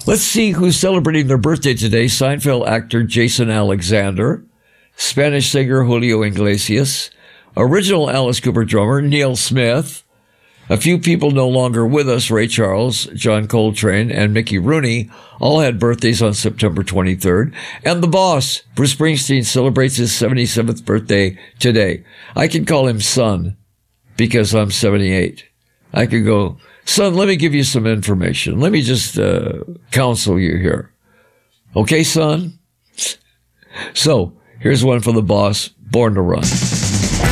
Let's see who's celebrating their birthday today. Seinfeld actor Jason Alexander, Spanish singer Julio Iglesias, original Alice Cooper drummer Neil Smith, a few people no longer with us, Ray Charles, John Coltrane, and Mickey Rooney, all had birthdays on September 23rd. And the boss, Bruce Springsteen, celebrates his 77th birthday today. I can call him son because I'm 78. I could go, son, let me give you some information. Let me just counsel you here. Okay, son? So, here's one for the boss, Born to Run.